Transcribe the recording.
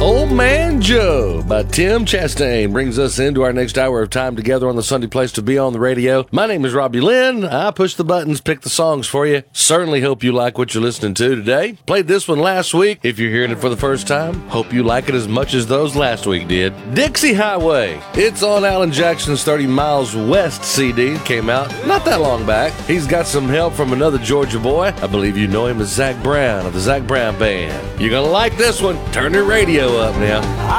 Old Man Joe by Tim Chastain brings us into our next hour of time together on the Sunday Place to Be on the radio. My name is Robbie Lynn. I push the buttons, pick the songs for you. Certainly hope you like what you're listening to today. Played this one last week. If you're hearing it for the first time, hope you like it as much as those last week did. Dixie Highway. It's on Alan Jackson's 30 Miles West CD. Came out not that long back. He's got some help from another Georgia boy. I believe you know him as Zach Brown of the Zach Brown Band. You're going to like this one. Turn your radio up now.